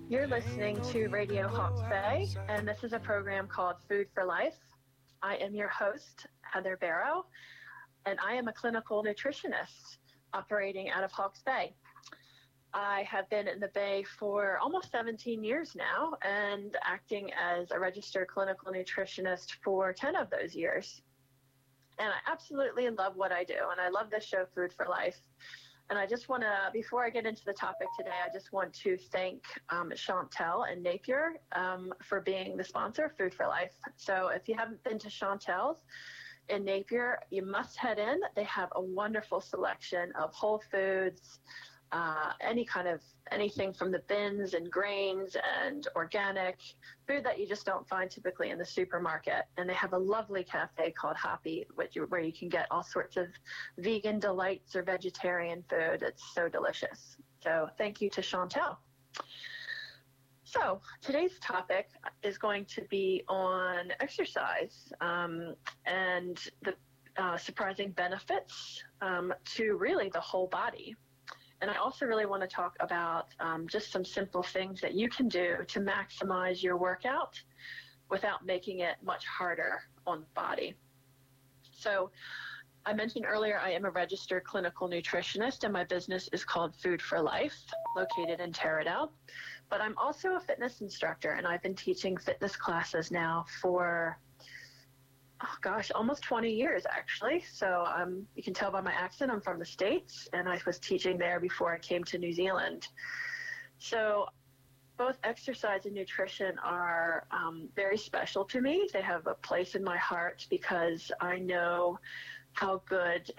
You're listening to Radio Hawke's Bay, and this is a program called Food for Life. I am your host, Heather Barrow, and I am a clinical nutritionist operating out of Hawke's Bay. I have been in the Bay for almost 17 years now and acting as a registered clinical nutritionist for 10 of those years. And I absolutely love what I do, and I love this show, Food for Life. And I just want to, before I get into the topic today, I just want to thank Chantel and Napier for being the sponsor of Food for Life. So if you haven't been to Chantel's in Napier, you must head in. They have a wonderful selection of whole foods, anything from the bins and grains and organic food that you just don't find typically in the supermarket. And they have a lovely cafe called Hoppy, where you can get all sorts of vegan delights or vegetarian food. It's so delicious. So thank you to Chantel. So today's topic is going to be on exercise and the surprising benefits to really the whole body. And I also really want to talk about just some simple things that you can do to maximize your workout without making it much harder on the body. So I mentioned earlier I am a registered clinical nutritionist, and my business is called Food for Life, located in Taradell. But I'm also a fitness instructor, and I've been teaching fitness classes now for almost 20 years, actually. So you can tell by my accent, I'm from the States, and I was teaching there before I came to New Zealand. So both exercise and nutrition are very special to me. They have a place in my heart because I know how good